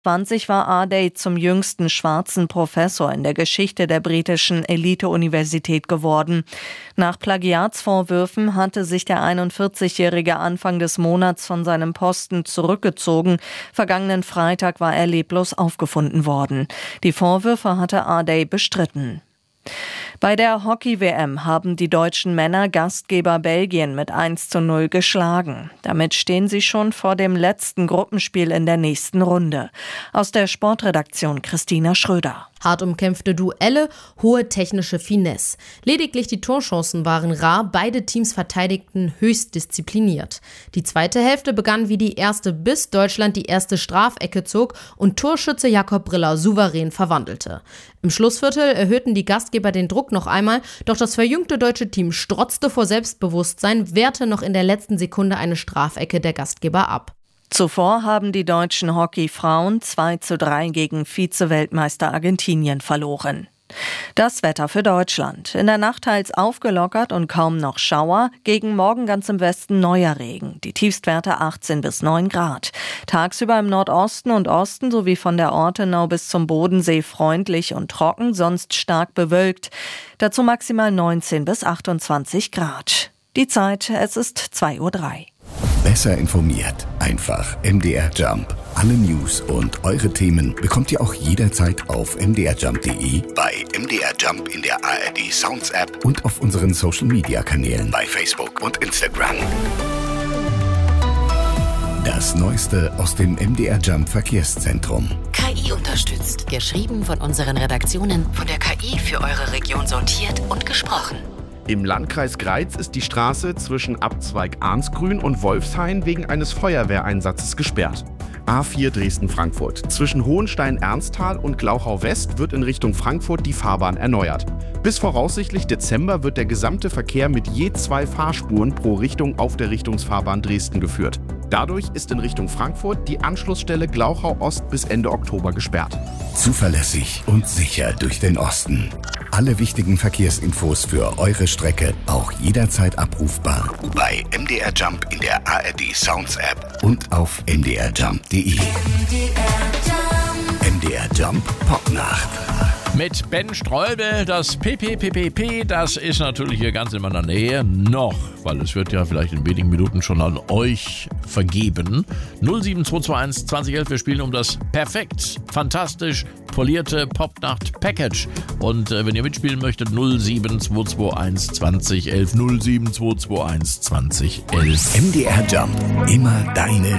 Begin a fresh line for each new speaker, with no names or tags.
20 war Ardey zum jüngsten schwarzen Professor in der Geschichte der britischen Elite-Universität geworden. Nach Plagiatsvorwürfen hatte sich der 41-Jährige Anfang des Monats von seinem Posten zurückgezogen. Vergangenen Freitag war er leblos aufgefunden worden. Die Vorwürfe hatte Ardey bestritten. Bei der Hockey-WM haben die deutschen Männer Gastgeber Belgien mit 1:0 geschlagen. Damit stehen sie schon vor dem letzten Gruppenspiel in der nächsten Runde. Aus der Sportredaktion Christina Schröder.
Hart umkämpfte Duelle, hohe technische Finesse. Lediglich die Torchancen waren rar, beide Teams verteidigten höchst diszipliniert. Die zweite Hälfte begann wie die erste, bis Deutschland die erste Strafecke zog und Torschütze Jakob Briller souverän verwandelte. Im Schlussviertel erhöhten die Gastgeber den Druck noch einmal, doch das verjüngte deutsche Team strotzte vor Selbstbewusstsein, wehrte noch in der letzten Sekunde eine Strafecke der Gastgeber ab.
Zuvor haben die deutschen Hockeyfrauen 2:3 gegen Vize-Weltmeister Argentinien verloren. Das Wetter für Deutschland. In der Nacht teils aufgelockert und kaum noch Schauer. Gegen morgen ganz im Westen neuer Regen. Die Tiefstwerte 18 bis 9 Grad. Tagsüber im Nordosten und Osten sowie von der Ortenau bis zum Bodensee freundlich und trocken, sonst stark bewölkt. Dazu maximal 19 bis 28 Grad. Die Zeit, es ist 2:03 Uhr.
Besser informiert. Einfach MDR Jump. Alle News und eure Themen bekommt ihr auch jederzeit auf mdrjump.de, bei MDR Jump in der ARD Sounds App und auf unseren Social Media Kanälen bei Facebook und Instagram. Das Neueste aus dem MDR Jump Verkehrszentrum.
KI unterstützt. Geschrieben von unseren Redaktionen, von der KI für eure Region sortiert und gesprochen.
Im Landkreis Greiz ist die Straße zwischen Abzweig Arnsgrün und Wolfshain wegen eines Feuerwehreinsatzes gesperrt. A4 Dresden-Frankfurt. Zwischen Hohenstein-Ernsthal und Glauchau-West wird in Richtung Frankfurt die Fahrbahn erneuert. Bis voraussichtlich Dezember wird der gesamte Verkehr mit je 2 Fahrspuren pro Richtung auf der Richtungsfahrbahn Dresden geführt. Dadurch ist in Richtung Frankfurt die Anschlussstelle Glauchau-Ost bis Ende Oktober gesperrt.
Zuverlässig und sicher durch den Osten. Alle wichtigen Verkehrsinfos für eure Strecke auch jederzeit abrufbar bei MDR Jump in der ARD Sounds App und auf mdrjump.de. MDR Jump Popnacht.
Mit Ben Streubel, das PPPPP, das ist natürlich hier ganz in meiner Nähe noch, weil es wird ja vielleicht in wenigen Minuten schon an euch vergeben. 07221 2011, wir spielen um das perfekt, fantastisch polierte Popnacht-Package. Und wenn ihr mitspielen möchtet, 07221 2011, 07221 2011.
MDR Jump, immer deine